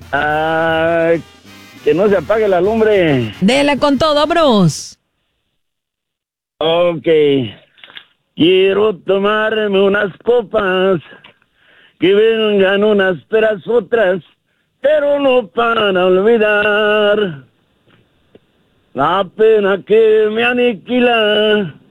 Ah, que no se apague la lumbre. Dele con todo, Bruce. Ok. Quiero tomarme unas copas, que vengan unas tras otras, pero no para olvidar la pena que me aniquila